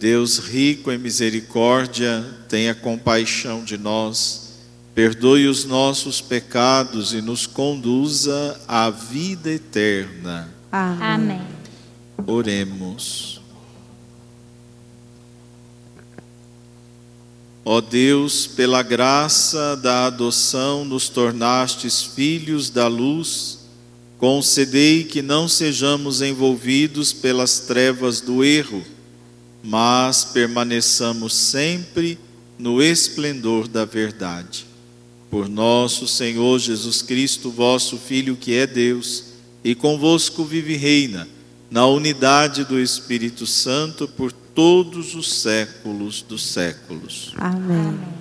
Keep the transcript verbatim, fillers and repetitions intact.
Deus rico em misericórdia, tenha compaixão de nós, perdoe os nossos pecados e nos conduza à vida eterna. Amém. Amém. Oremos. Ó Deus, pela graça da adoção nos tornastes filhos da luz, concedei que não sejamos envolvidos pelas trevas do erro, mas permaneçamos sempre no esplendor da verdade. Por nosso Senhor Jesus Cristo, vosso Filho, que é Deus, e convosco vive e reina, na unidade do Espírito Santo, por todos os séculos dos séculos. Amém.